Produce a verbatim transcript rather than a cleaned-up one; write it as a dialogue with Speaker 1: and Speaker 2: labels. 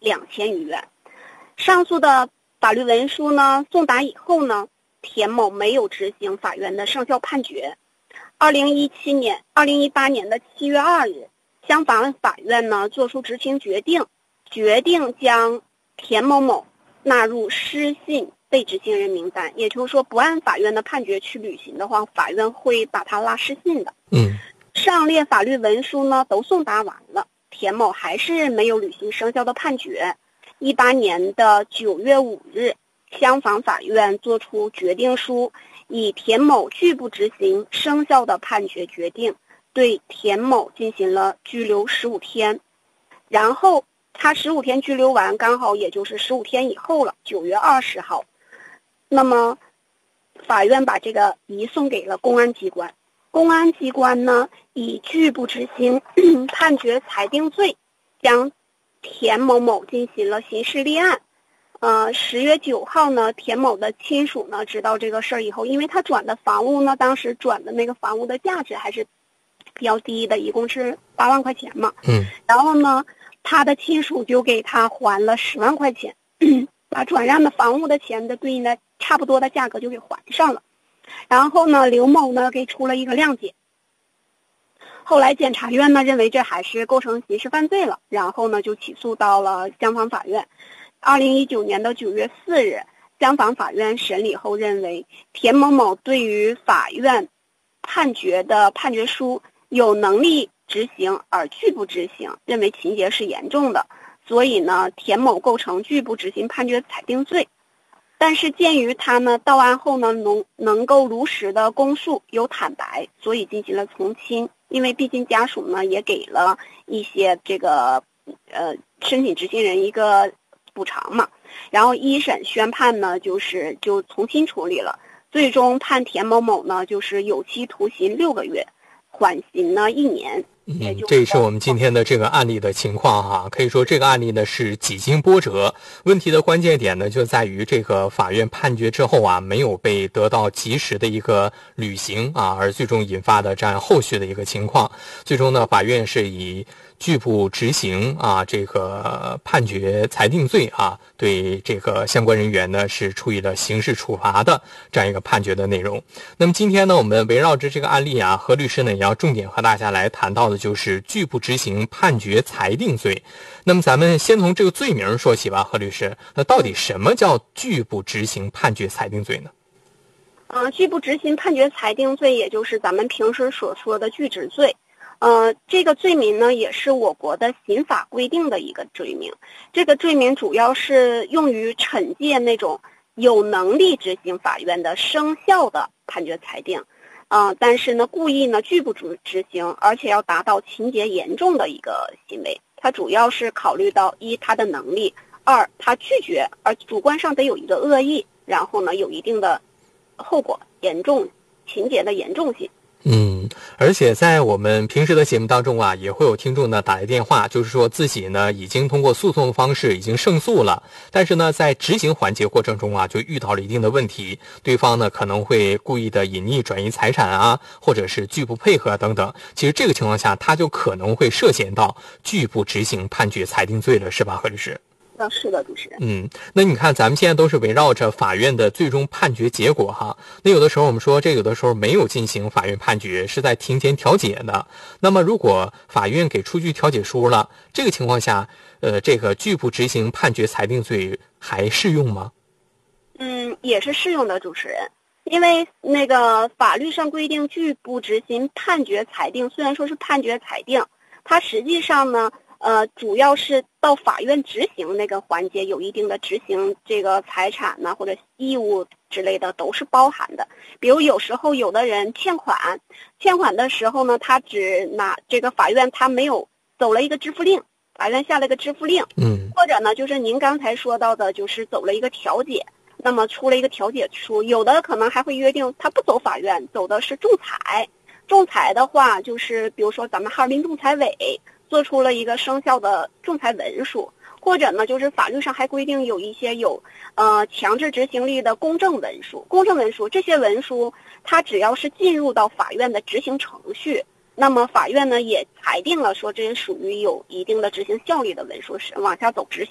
Speaker 1: 两千余元。上诉的法律文书呢送达以后呢，田某没有执行法院的生效判决。二零一七年、二零一八年的七月二日，香港法院呢作出执行决定，决定将田某某纳入失信被执行人名单，也就是说，不按法院的判决去履行的话，法院会把他拉失信的。
Speaker 2: 嗯，
Speaker 1: 上列法律文书呢都送达完了，田某还是没有履行生效的判决。一八年的九月五日，香港法院作出决定书，以田某拒不执行生效的判决决定，对田某进行了拘留十五天。然后他十五天拘留完，刚好也就是十五天以后了，九月二十号。那么，法院把这个移送给了公安机关。公安机关呢，以拒不执行判决裁定罪，将田某某进行了刑事立案。呃，十月九号呢，田某的亲属呢知道这个事儿以后，因为他转的房屋呢，当时转的那个房屋的价值还是比较低的，一共是八万块钱嘛。
Speaker 2: 嗯。
Speaker 1: 然后呢，他的亲属就给他还了十万块钱，把转让的房屋的钱的对应的差不多的价格就给还上了。然后呢，刘某呢给出了一个谅解。后来检察院呢认为这还是构成刑事犯罪了，然后呢就起诉到了香港法院。二零一九年的九月四日，香港法院审理后认为，田某某对于法院判决的判决书有能力执行而拒不执行，认为情节是严重的，所以呢，田某构成拒不执行判决裁定罪。但是鉴于他呢到案后呢能能够如实的供述有坦白，所以进行了从轻。因为毕竟家属呢也给了一些这个呃申请执行人一个补偿嘛，然后一审宣判呢就是就从轻处理了，最终判田某某呢就是有期徒刑六个月，缓刑呢一年。
Speaker 2: 嗯，这也是我们今天的这个案例的情况哈。可以说这个案例呢是几经波折，问题的关键点呢就在于这个法院判决之后啊没有被得到及时的一个履行啊，而最终引发的这样后续的一个情况。最终呢，法院是以拒不执行啊这个判决裁定罪啊，对这个相关人员呢是处以了刑事处罚的这样一个判决的内容。那么今天呢，我们围绕着这个案例啊，何律师呢也要重点和大家来谈到的就是拒不执行判决裁定罪。那么咱们先从这个罪名说起吧，何律师，那到底什么叫拒不执行判决裁定罪呢？
Speaker 1: 呃，拒不执行判决裁定罪，也就是咱们平时所说的拒执罪。呃，这个罪名呢，也是我国的刑法规定的一个罪名。这个罪名主要是用于惩戒那种有能力执行法院的生效的判决裁定，呃，但是呢，故意呢拒不执执行，而且要达到情节严重的一个行为。它主要是考虑到一他的能力，二他拒绝，而主观上得有一个恶意，然后呢有一定的后果严重，情节的严重性。
Speaker 2: 嗯，而且在我们平时的节目当中啊，也会有听众呢打来电话，就是说自己呢已经通过诉讼的方式已经胜诉了，但是呢在执行环节过程中啊就遇到了一定的问题，对方呢可能会故意的隐匿转移财产啊，或者是拒不配合等等。其实这个情况下，他就可能会涉嫌到拒不执行判决裁定罪了，是吧，何律师？
Speaker 1: 是的，主持人。
Speaker 2: 嗯，那你看咱们现在都是围绕着法院的最终判决结果哈。那有的时候我们说，这有的时候没有进行法院判决，是在庭前调解的。那么如果法院给出具调解书了，这个情况下，呃，这个拒不执行判决裁定罪还适用吗？
Speaker 1: 嗯，也是适用的，主持人。因为那个法律上规定拒不执行判决裁定，虽然说是判决裁定，它实际上呢呃，主要是到法院执行那个环节有一定的执行这个财产呢或者义务之类的都是包含的。比如有时候有的人欠款，欠款的时候呢，他只拿这个法院他没有走了一个支付令，法院下了一个支付令，
Speaker 2: 嗯，
Speaker 1: 或者呢就是您刚才说到的，就是走了一个调解，那么出了一个调解书，有的可能还会约定他不走法院，走的是仲裁。仲裁的话，就是比如说咱们哈尔滨仲裁委做出了一个生效的仲裁文书，或者呢就是法律上还规定有一些有呃强制执行力的公证文书。公证文书这些文书它只要是进入到法院的执行程序，那么法院呢也裁定了说这也属于有一定的执行效力的文书，是往下走执行。